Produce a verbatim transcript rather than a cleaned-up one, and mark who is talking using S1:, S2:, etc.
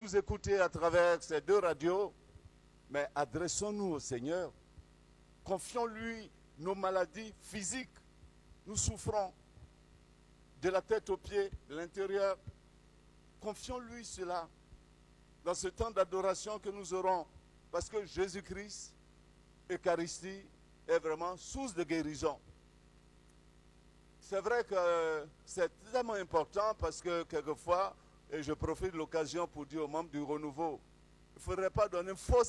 S1: nous écoutez à travers ces deux radios, mais adressons-nous au Seigneur. Confions-lui nos maladies physiques. Nous souffrons de la tête aux pieds, de l'intérieur. Confions-lui cela dans ce temps d'adoration que nous aurons. Parce que Jésus-Christ, Eucharistie, est vraiment source de guérison. C'est vrai que c'est tellement important parce que quelquefois, et je profite de l'occasion pour dire aux membres du renouveau, il ne faudrait pas donner une fausse